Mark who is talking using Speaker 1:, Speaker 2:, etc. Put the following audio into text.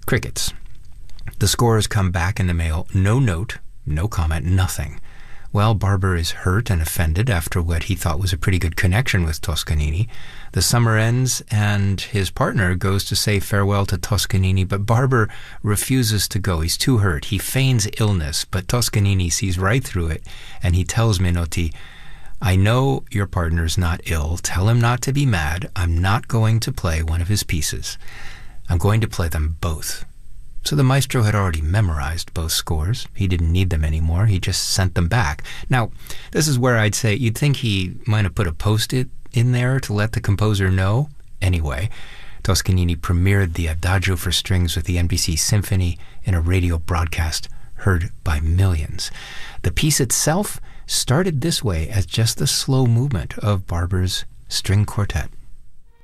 Speaker 1: Crickets. The scorers come back in the mail. No note, no comment, nothing. Well, Barber is hurt and offended after what he thought was a pretty good connection with Toscanini. The summer ends and his partner goes to say farewell to Toscanini, but Barber refuses to go. He's too hurt. He feigns illness, but Toscanini sees right through it, and he tells Menotti, I know your partner's not ill. Tell him not to be mad. I'm not going to play one of his pieces. I'm going to play them both. So the maestro had already memorized both scores. He didn't need them anymore. He just sent them back. Now, this is where I'd say you'd think he might have put a post-it in there to let the composer know. Anyway, Toscanini premiered the Adagio for Strings with the NBC Symphony in a radio broadcast heard by millions. The piece itself started this way as just the slow movement of Barber's string quartet.